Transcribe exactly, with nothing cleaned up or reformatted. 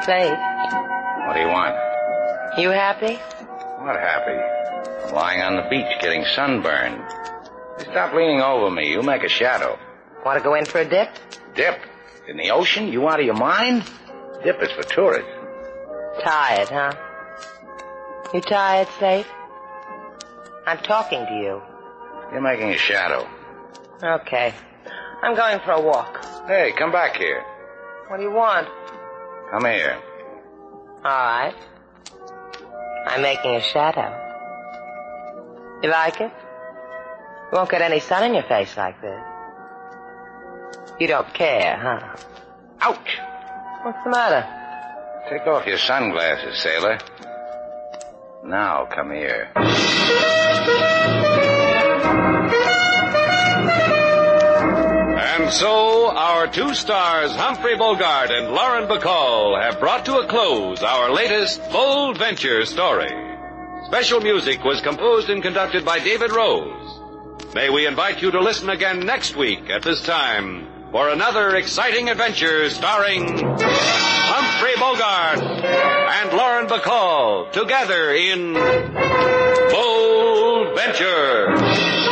Safe. What do you want? You happy? What happy? I'm lying on the beach getting sunburned. Stop leaning over me. You make a shadow. Want to go in for a dip? Dip? In the ocean? You out of your mind? Dip is for tourists. Tired, huh? You tired, Safe? I'm talking to you. You're making a shadow. Okay. I'm going for a walk. Hey, come back here. What do you want? Come here. All right. I'm making a shadow. You like it? You won't get any sun in your face like this. You don't care, huh? Ouch! What's the matter? Take off your sunglasses, sailor. Now, come here. And so, our two stars, Humphrey Bogart and Lauren Bacall, have brought to a close our latest Bold Venture story. Special music was composed and conducted by David Rose. May we invite you to listen again next week at this time for another exciting adventure starring Humphrey Bogart and Lauren Bacall together in Bold Venture.